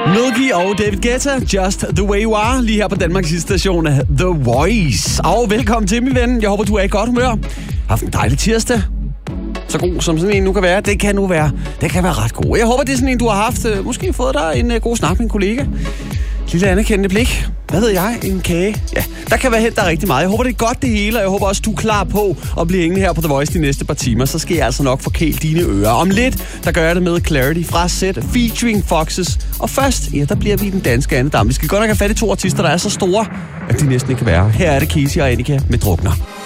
Milky og David Guetta, Just the Way You Are, lige her på Danmarks station af The Voice. Og velkommen til, min ven. Jeg håber, du er i godt humør. Haft en dejlig tirsdag. Så god som sådan en nu kan være. Det kan være ret god. Jeg håber, det er sådan en, du har haft. Måske fået dig en god snak med en kollega. Lille anerkendende blik. Hvad ved jeg? En kage? Ja, der kan være hent der rigtig meget. Jeg håber, det er godt det hele, og jeg håber også, du er klar på at blive hængende her på The Voice de næste par timer. Så skal jeg altså nok forkæle dine ører. Om lidt, der gør jeg det med Clarity fra Set featuring Foxes. Og først, ja, der bliver vi den danske andedam. Vi skal godt nok have fat i 2 artister, der er så store, at de næsten ikke kan være. Her er det Casey og Annika med Drukner.